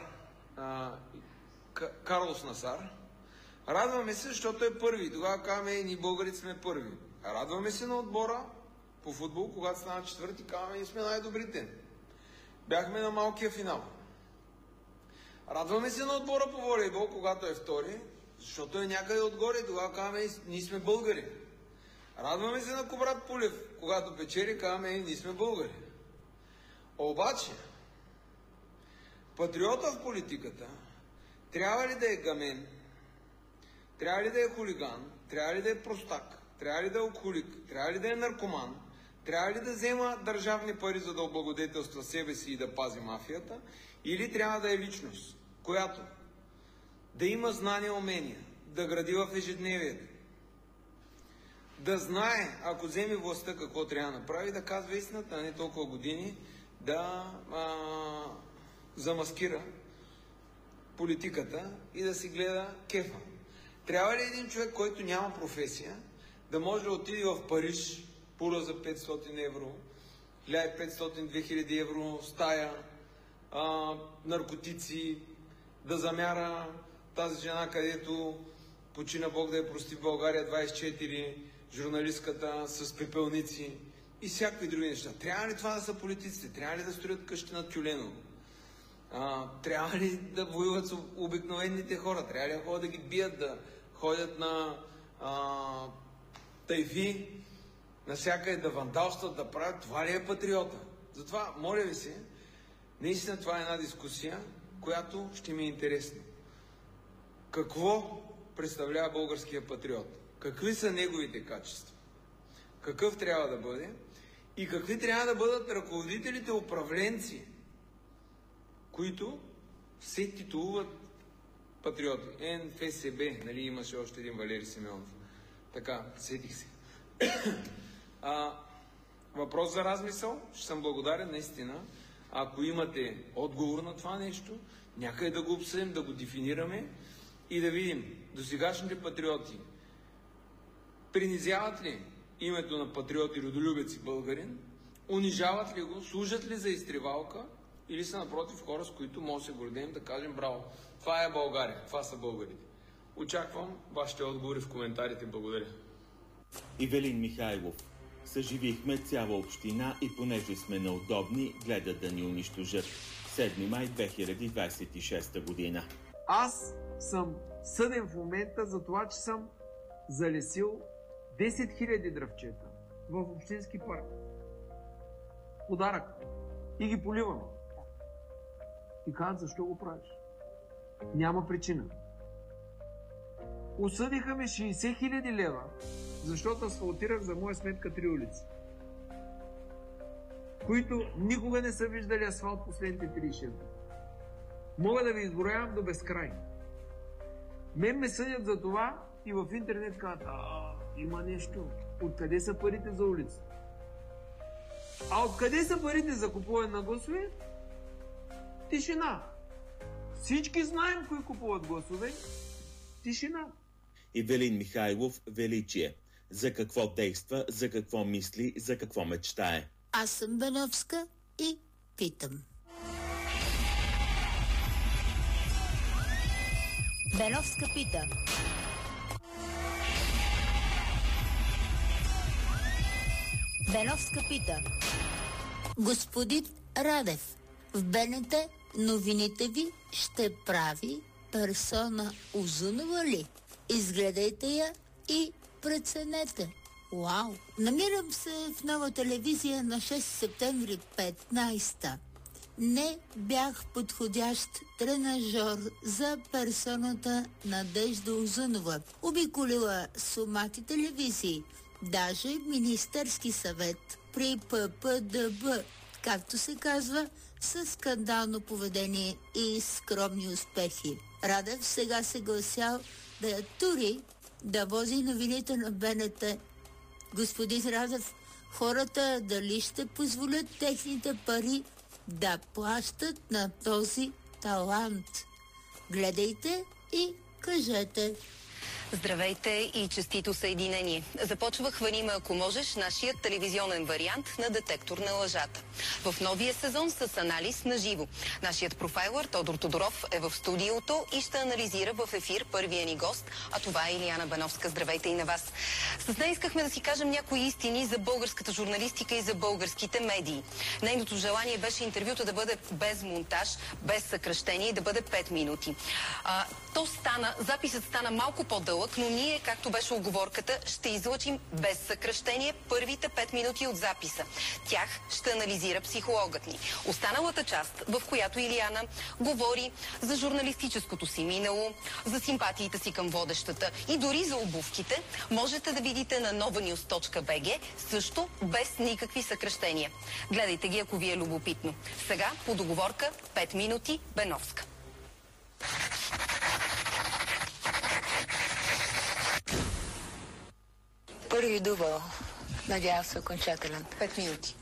Карлос Насар. Радваме се, защото е първи. Тогава казваме, ние българите сме първи. Радваме се на отбора по футбол, когато стана четвърти, казваме, ние сме най-добрите. Бяхме на малкия финал. Радваме се на отбора по волейбол, когато е втори, защото е някъде отгоре и тогава казваме, ние сме българи. Радваме се на Кобрат Пулев, когато печели, казваме, ние сме българи. Обаче, патриота в политиката трябва ли да е гамен, трябва ли да е хулиган, трябва ли да е простак, трябва ли да е алкохолик, трябва ли да е наркоман, трябва ли да взема държавни пари, за да облагодетелства себе си и да пази мафията, или трябва да е личност, която да има знания и умения, да гради в ежедневието, да знае, ако вземе властта, какво трябва да направи, да казва истината, а не толкова години да замаскира политиката и да си гледа кефа. Трябва ли един човек, който няма професия, да може да отиде в Париж, пура за 500 евро, 1500-2000 евро, стая, наркотици, да замяра тази жена, където почина Бог да я прости в България 24, журналистката с пепелници и всякакви други неща. Трябва ли това да са политиците? Трябва ли да строят къщи над Тюленово? Трябва ли да воюват с обикновените хора? Трябва ли да ходят да ги бият, да ходят на тайфи, навсякъде да вандалстват, да правят? Това ли е патриота? Затова, моля ви се, наистина това е една дискусия, която ще ми е интересна. Какво представлява българския патриот? Какви са неговите качества? Какъв трябва да бъде? И какви трябва да бъдат ръководителите, управленци, които се титулуват патриоти? НФСБ, нали, имаше още един Валери Симеонов. Така, сетих се. Въпрос за размисъл. Ще съм благодарен наистина. Ако имате отговор на това нещо, някъде да го обсъдим, да го дефинираме и да видим досегашните патриоти принизяват ли името на патриот и родолюбец и българин, унижават ли го, служат ли за изтривалка или са напротив хора, с които може да се гордеем да кажем браво. Това е България, това са българите. Очаквам вашите отговори в коментарите. Благодаря. Ивелин Михайлов. Съживихме цяла община и понеже сме неудобни, гледат да ни унищожат. 7 май 2026 година. Аз съм съден в момента за това, че съм залесил 10 000 дръвчета в общински парк. Подарък. И ги поливам. И казват, защо го правиш? Няма причина. Осъдиха ме 60 000 лева защото асфалтирах за моя сметка 3 улици, които никога не са виждали асфалт последните 36 години. Мога да ви изброявам до безкрай. Мен ме съдят за това и в интернет казват: има нещо. Откъде са парите за улица? А откъде са парите за купуване на гласове? Тишина. Всички знаем кои купуват гласове. Тишина. Ивелин Михайлов, величие. За какво действа, за какво мисли, за какво мечтае. Аз съм Беновска и питам. Беновска пита. Беновска пита. Господин Радев, в БНТ новините ви ще прави персона Узунова ли? Изгледайте я и преценете. Вау! Намирам се в Нова телевизия на 6 септември 15-та. Не бях подходящ тренажор за персоната Надежда Узунова. Обиколила сумати телевизии, даже Министерски съвет при ППДБ, както се казва, със скандално поведение и скромни успехи. Радев сега се гласял да я тури да вози новините на БНТ. Господин Радев, хората дали ще позволят техните пари да плащат на този талант? Гледайте и кажете. Здравейте и честито съединение. Започва "Хвани ме, ако можеш", нашият телевизионен вариант на Детектор на лъжата. В новия сезон с анализ на живо. Нашият профайлър Тодор Тодоров е в студиото и ще анализира в ефир първия ни гост, а това е Илияна Беновска. Здравейте и на вас. С нея искахме да си кажем някои истини за българската журналистика и за българските медии. Нейното желание беше интервюто да бъде без монтаж, без съкращение и да бъде 5 минути. Записът стана малко по-дълъг, но ние, както беше уговорката, ще излъчим без съкращение първите 5 минути от записа. Тях ще анализира психологът ни. Останалата част, в която Илияна говори за журналистическото си минало, за симпатиите си към водещата и дори за обувките, можете да видите на novanews.bg, също без никакви съкращения. Гледайте ги, ако ви е любопитно. Сега по договорка 5 минути Беновска. Първи дубъл. Надявам се окончателен. 5 минути.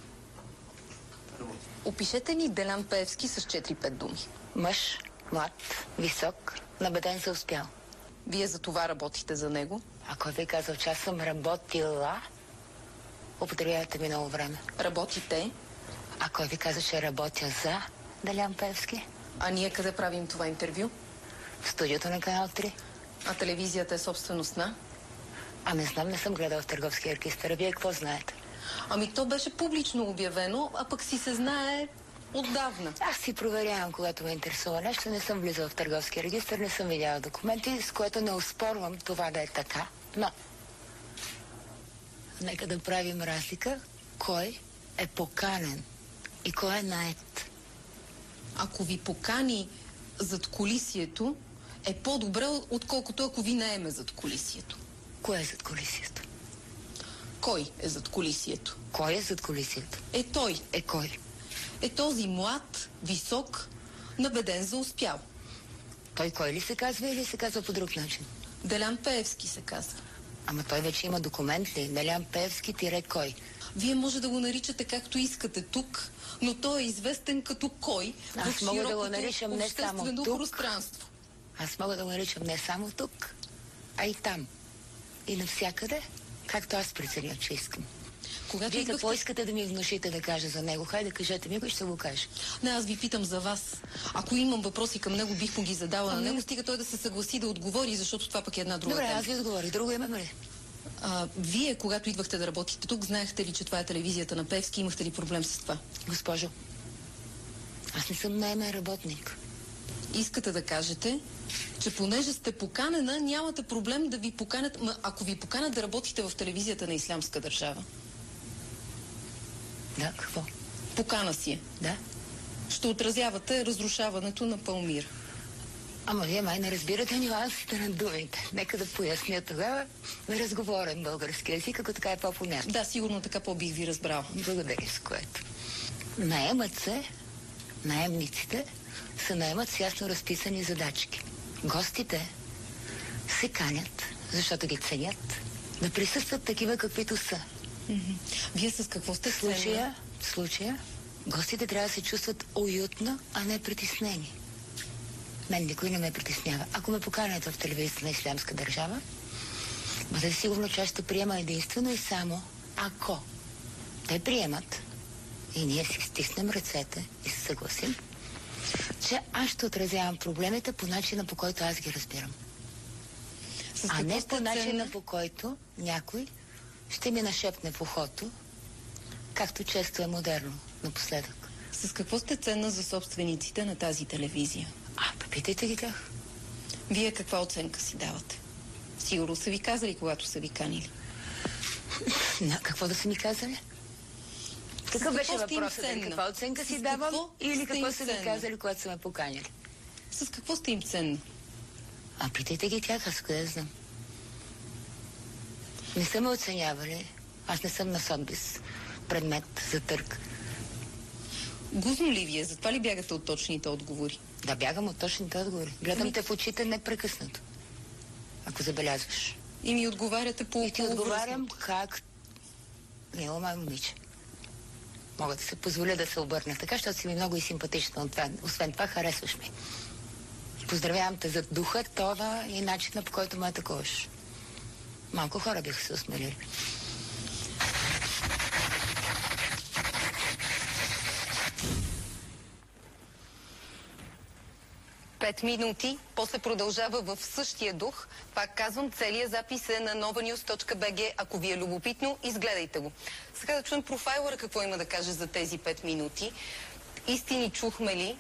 Опишете ни Делян Пеевски с 4-5 думи. Мъж, млад, висок, набеден за успял. Вие за това работите за него? А кой ви казал, че аз съм работила? Употребявате ми много време. Работите? А кой ви каза, че работя за Делян Пеевски? А ние къде правим това интервю? В студиото на Канал 3. А телевизията е собственост на? Не знам, не съм гледал в Търговския регистър. Вие какво знаете? То беше публично обявено, а пък си се знае отдавна. Аз си проверявам, когато ме интересува нещо. Не съм влизала в Търговския регистър, не съм видяла документи, с което не оспорвам това да е така. Но нека да правим разлика кой е поканен и кой е нает. Ако ви покани зад кулисието, е по-добре, отколкото ако ви наеме зад кулисието. Кое е зад кулисието? Кой е зад кулисието? Кой е зад кулисието? Е той. Е кой? Е този млад, висок, набеден за успял. Той кой ли се казва или се казва по друг начин? Делян Пеевски се казва. Ама той вече има документ ли? Делян Пеевски тире кой? Вие може да го наричате както искате тук, но той е известен като кой в широкото обществено пространство. Аз мога да го наричам не само тук, а и там. И навсякъде, както аз преценя, че искам. Вие какво искате да ми внушите да кажа за него? Хайде, кажете ми, кой ще го каже. Не, аз ви питам за вас. Ако имам въпроси към него, бих му ги задала на него, стига той да се съгласи да отговори, защото това пък е една друга тема. Добре, аз ви отговоря. Друго имаме ли? Вие, когато идвахте да работите тук, знаехте ли, че това е телевизията на Пеевски? Имахте ли проблем с това? Госпожо, аз не съм наемен работник. Искате да кажете, че понеже сте поканена, нямате проблем да ви поканят, ако ви поканят да работите в телевизията на Ислямска държава. Да, какво? Покана си е. Да. Ще отразявате разрушаването на Палмира. Ама вие май не разбирате нюансите на думите. Нека да поясня тогава на разговорен български език, ако така е по-понятно. Да, сигурно така по-бих ви разбрал. Благодаря с което. Наемат се, наемниците се наемат с ясно разписани задачки. Гостите се канят, защото ги ценят, да присъстват такива, каквито са. Вие с какво сте В случая гостите трябва да се чувстват уютно, а не притеснени. Мен никой не ме притеснява. Ако ме поканят в телевизията на Ислямска държава, бъде сигурно, че ще приема единствено и само ако те приемат и ние си стиснем ръцете и се съгласим, че аз ще отразявам проблемите по начина, по който аз ги разбирам. А не по начина, по който някой ще ми нашепне в ухото, както често е модерно напоследък. С какво сте ценна за собствениците на тази телевизия? Попитайте ги тях. Вие каква оценка си давате? Сигурно са ви казали, когато са ви канили. Какво да са ми казали? Какъв беше въпросът? Каква оценка си давам или какво са ми казали, когато са ме поканили? С какво сте им ценна? Питайте ги тях, аз къде знам. Не са ме оценявали. Аз не съм на Сотбис. Предмет за търг. Гузно ли вие? Затова ли бягате от точните отговори? Да, бягам от точните отговори. Гледам те в очите непрекъснато. Ако забелязваш. И ми отговаряте по... И ти отговарям как... Мило май момиче. Мога да се позволя да се обърна така, защото си ми много и симпатична. Освен това, харесваш ми. Поздравявам те за духа, това и начина, по който ме атакуваш. Малко хора биха се осмелили. Пет минути, после продължава в същия дух. Пак казвам, целият запис е на novanews.bg. Ако ви е любопитно, изгледайте го. Сега да чуем профайлъра какво има да каже за тези 5 минути. Истини чухме ли?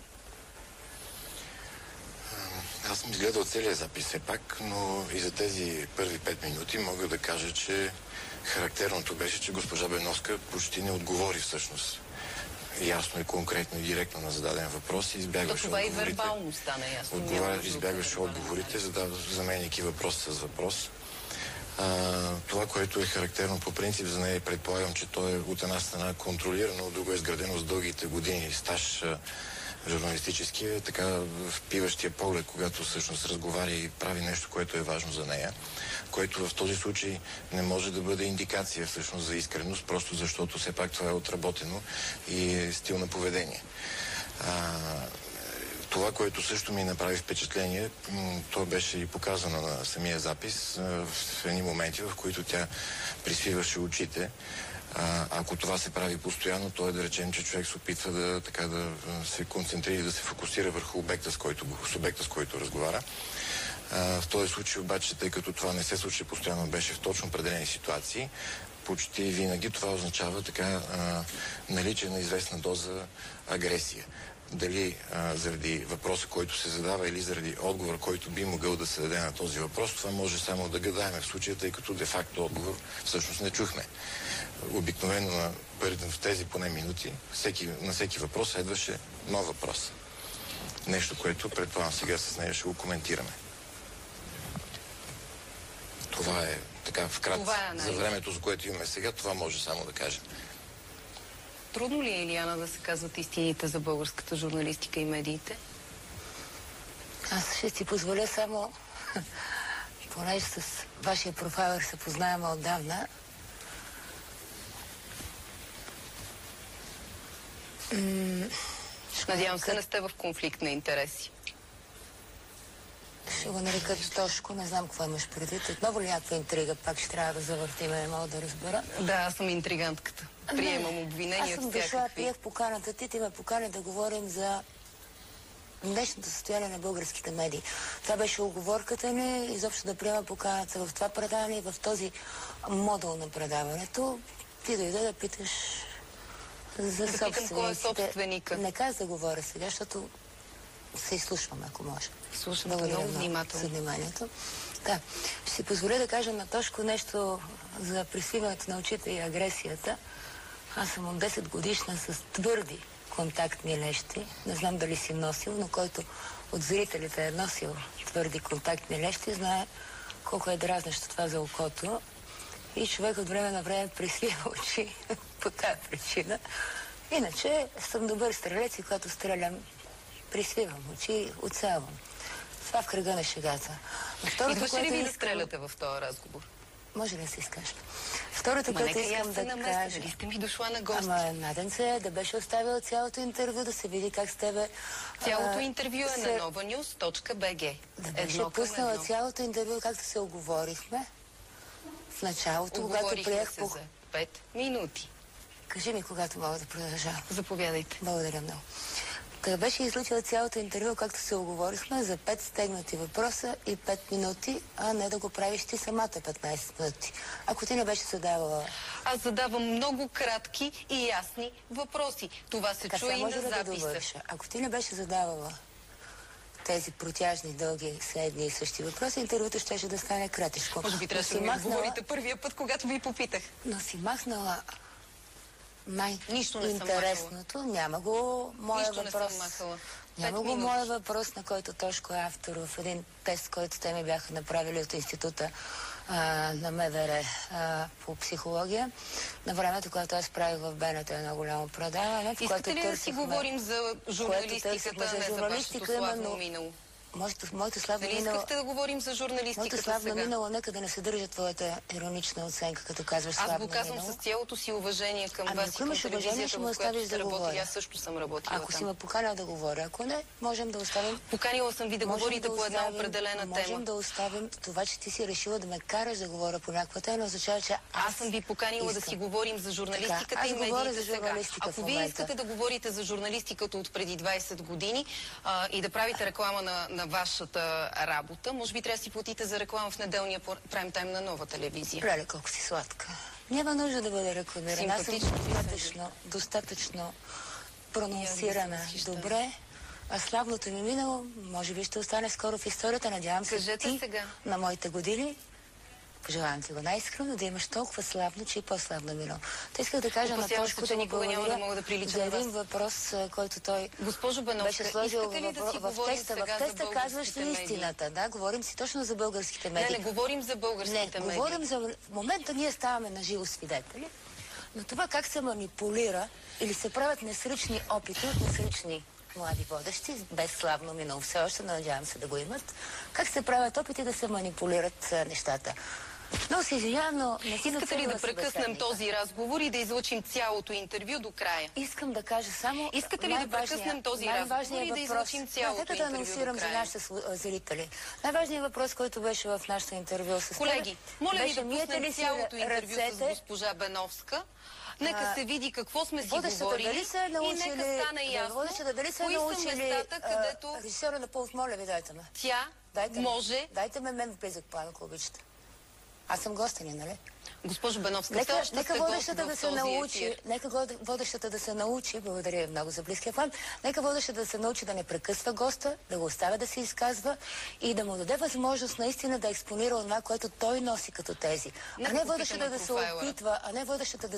Аз съм изгледал целият запис все пак, но и за тези първи 5 минути мога да кажа, че характерното беше, че госпожа Беновска почти не отговори всъщност. Ясно и конкретно и директно на зададен въпрос и избягваше това отговорите. Това и вербално стана ясно. Избягваше отговорите, заменяйки въпрос с въпрос. Това, което е характерно по принцип за нея, предполагам, че то е от една страна контролирано, от друга е изградено с дългите години стаж журналистически, е така впиващия поглед, когато всъщност разговаря и прави нещо, което е важно за нея, което в този случай не може да бъде индикация всъщност за искреност, просто защото все пак това е отработено и е стил на поведение. Това, което също ми направи впечатление, то беше и показано на самия запис в едни моменти, в които тя присвиваше очите. Ако това се прави постоянно, то е да речем, че човек се опитва да се концентрира и да се фокусира върху обекта, с който разговаря. В този случай обаче, тъй като това не се случи постоянно, беше в точно определени ситуации, почти винаги това означава наличие на известна доза агресия. Дали заради въпроса, който се задава, или заради отговор, който би могъл да се даде на този въпрос, това може само да гадаем в случая, тъй като де-факто отговор всъщност не чухме. Обикновено в тези поне минути на всеки въпрос следваше нов въпрос. Нещо, което предполагам сега с нея ще го коментираме. Това е така вкратце за времето, за което имаме сега, това може само да кажем. Трудно ли е, Илияна, да се казват истините за българската журналистика и медиите? Аз ще си позволя само, понеже с вашия профайлър се познаваме отдавна, надявам се, не сте в конфликт на интереси. Ще го нарека Тошко, не знам какво имаш предвид. Отново ли някаква интрига? Пак ще трябва да завъртиме, не мога да разбера. Да, аз съм интригантката. Приемам обвинения всякакви. Аз съм дошла, приех поканата ти ме покани да говорим за днешното състояние на българските медии. Това беше уговорката ни, изобщо да приема поканата в това предаване и в този модул на предаването. Ти дойде да питаш за собствениците. Кой е собственика? Не каза да говоря сега, защото се изслушваме, ако може. Слушам много внимателно. За вниманието. Да. Ще си позволя да кажа на Тошко нещо за присвиването на очите и агресията. Аз съм от 10 годишна с твърди контактни лещи. Не знам дали си носил, но който от зрителите е носил твърди контактни лещи, знае колко е дразнещо това за окото. И човек от време на време присвива очи по тази причина. Иначе съм добър стрелец и когато стрелям, присвивам очи и оцелвам. Това в кръга на шегата. Идваше ли ви да стреляте в този разговор? Може ли да се изкажа? Второто, което искам да кажа... Нали сте ми дошла на гости? Наден се да беше оставила цялото интервю, да се види как с тебе... Цялото интервю е на novanews.bg. Да беше пуснала цялото интервю, както се оговорихме. В началото, когато приех... Се за 5 минути. Кажи ми, когато мога да продължавам. Заповядайте. Благодаря много. Така беше излучила цялото интервю, както се оговорихме, за 5 стегнати въпроса и 5 минути, а не да го правиш ти самата 15 минути. Ако ти не беше задавала... Аз задавам много кратки и ясни въпроси. Това се чуе и на записа. Ако ти не беше задавала тези протяжни, дълги, едни и същи въпроси, интервюто щеше да стане кратичко. Може би трябваше да ми отговорите първия път, когато ви попитах. Но си махнала най-интересното. Няма го моя въпрос. Няма го моя въпрос, на който Тошко е автор в един тест, който те ми бяха направили от Института на МВР по психология. На времето, когато аз правих в БНТ едно голямо предаване. Искате ли да си говорим за журналистиката, а не за вашето славно минало? Моето славно минало... искахте да говорим за журналистиката моето славно минало, нека да не съдържа твоята иронична оценка, като казваш славно минало. Аз го казвам с цялото си уважение към вас и към телевизията, в която сте работили. Аз също съм работила Ако си ме поканял да говоря, ако не, можем да оставим... Поканила съм ви да говорите по една определена тема. Можем да оставим това, че ти си решила да ме караш да говоря по някаква тема, означава, че аз съм ви поканила да си говорим за журналистиката и медиите сега. Ако вие искате да говорите за журналистиката от преди 20 години и да правите реклама на вашата работа, може би трябва да си платите за реклама в неделния прайм тайм на Нова телевизия. Леле, колко си сладка. Няма нужда да бъде рекламирана. Аз съм достатъчно прононсирана добре. А славното ми минало, може би ще остане скоро в историята. Надявам се ти сега на моите години. Пожелавам ти го най-искрено, да имаш толкова славно, че и по-славно минало. Та исках да кажа на Тошко, че никога няма да мога да прилича за един въпрос, който той беше сложил в теста. В теста казваш ли истината? Да, говорим си точно за българските медии. Не говорим за българските медии. Говорим за... В момента ние ставаме на живо свидетели, но това как се манипулира или се правят несръчни опити от несръчни млади водещи, без славно минало все още, надявам се да го имат, как се правят опити да се манипулират нещата. Но се извинявам, но не си искате ли да прекъснем този разговор и да излъчим цялото интервю до края? Искам да кажа само... Искате ли да прекъснем този разговор и да излъчим цялото интервю до края? Нека да анонсирам за нашите зрители. Най-важният въпрос, който беше в нашето интервю с колеги, моля ви да пуснем цялото интервю с госпожа Беновска. Нека се види какво сме си говорили и нека стане ясно кои са местата, където режисьора на Пулс, моля ви, дайте ме. Тя може... Дайте ме мен близък план, ако обичате. Аз съм гостеня, нали? Госпожо Беновска, нека водещата да се научи, водещата да се научи, благодаря ви много за близкия план, нека водещата да се научи да не прекъсва госта, да го оставя да се изказва и да му даде възможност наистина да експонира това, което той носи като тези. А не водещата да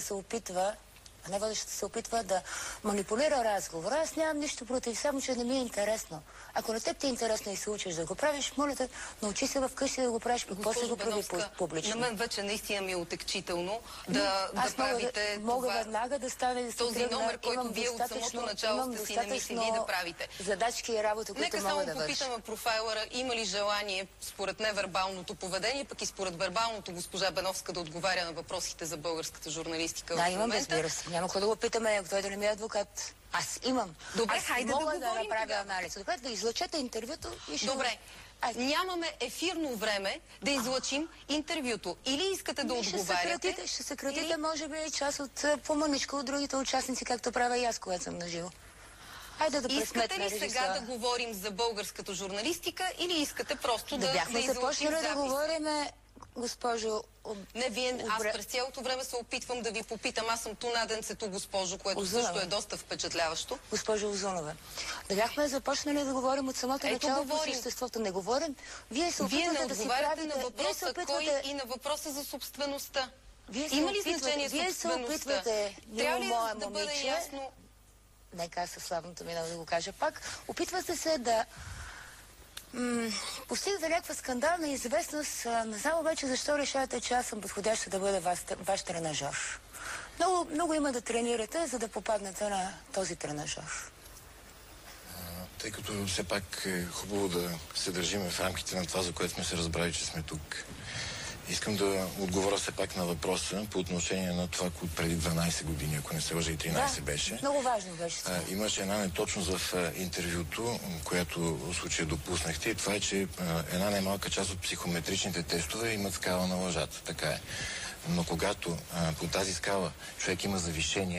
се опитва да манипулира разговора. Аз нямам нищо против, само че не ми е интересно. Ако на теб ти е интересно и се учиш да го правиш, моля те, научи се вкъщи да го правиш, после го прави публично. На мен вече наистина ми е отекчително да правите мога веднага да стане този номер, който вие от самото начало сте си намислили да правите. Задачки и работа, които мога да върша. Нека само попитаме профайлера, има ли желание според невербалното поведение, пък и според вербалното госпожа Беновска да отговаря на въпросите за българската журналистика в момента. Да, имам, разбира се. Няма какво да го питаме, ако той да не ми е адвокат. Аз имам. Добре, хайде да говорим направя анализ. Добре, да излъчете интервюто и ще... Добре. Нямаме ефирно време да излъчим интервюто. Или искате да отговаряте... Ще съкратите, може би, част от по-мъничко от другите участници, както правя и аз, когато съм наживо. Хайде да искате ли сега да говорим за българската журналистика или искате просто да излъчим запис? Да започнали да говорим, госпожо... Не, аз през цялото време се опитвам да ви попитам. Аз съм ту наденцето, госпожо, което също е доста впечатляващо. Госпожо Узунова, да бяхме започнали да говорим от самото начало по съществото. Не говорим. Вие се опитвате да си правите... на въпроса кой и на въпроса за собствеността. Има ли значение собствеността? Трябва ли да бъде ясно? Нека аз със славното минало да го кажа пак. Опитвате се да Постигате някаква скандална известност. Не знам обаче защо решавате, че аз съм подходяща да бъда ваш тренажор. Много има да тренирате, за да попаднете на този тренажор. Тъй като все пак е хубаво да се държиме в рамките на това, за което сме се разбрали, че сме тук. Искам да отговоря все пак на въпроса по отношение на това, което преди 12 години, ако не се лъжа, и 13 беше. Много важно беше. Имаше една неточност в интервюто, която в случая допуснахте, и това е, че една немалка част от психометричните тестове имат скала на лъжата. Така е. Но когато по тази скала човек има завишение,